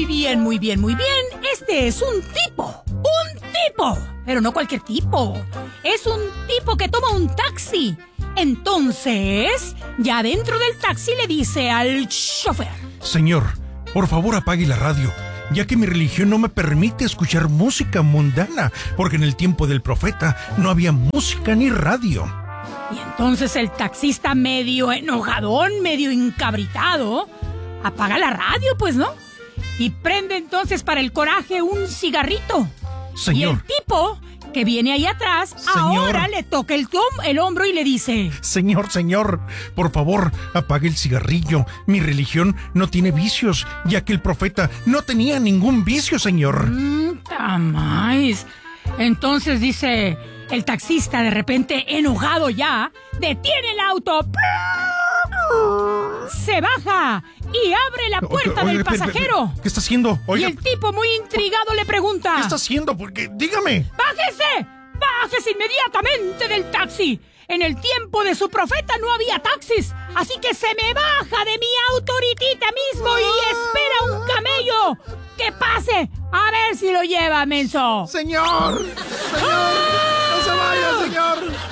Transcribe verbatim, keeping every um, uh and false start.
Muy bien, muy bien, muy bien. Este es un tipo. ¡Un tipo! Pero no cualquier tipo. Es un tipo que toma un taxi. Entonces, ya dentro del taxi le dice al chofer: Señor, por favor apague la radio, ya que mi religión no me permite escuchar música mundana, porque en el tiempo del profeta no había música ni radio. Y entonces el taxista, medio enojadón, medio encabritado, apaga la radio, pues, ¿no? Y prende entonces para el coraje un cigarrito. Señor. Y el tipo que viene ahí atrás, Señor. ahora le toca el, tom, el hombro y le dice: Señor, señor, por favor, apague el cigarrillo. Mi religión no tiene vicios, ya que el profeta no tenía ningún vicio, señor. Mmm, tamáis. Entonces dice el taxista, de repente enojado ya, detiene el auto, se baja y abre la puerta Oye, del oye, pasajero. ¿Qué está haciendo? Oiga, Y el tipo, muy intrigado, le pregunta: ¿qué está haciendo? Porque, dígame. ¡Bájese! ¡Bájese inmediatamente del taxi! En el tiempo de su profeta no había taxis, así que se me baja de mi auto ahoritita mismo y espera un camello que pase a ver si lo lleva, menso. Señor, señor, no se vaya, señor.